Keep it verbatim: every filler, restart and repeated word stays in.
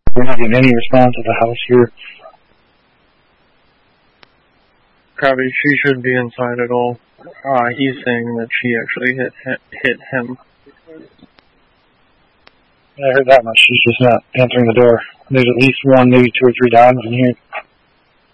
We're not getting any response at the house here. Copy, she shouldn't be inside at all. Uh, he's saying that she actually hit hit him. I heard that much. She's just not answering the door. There's at least one, maybe two or three dogs in here.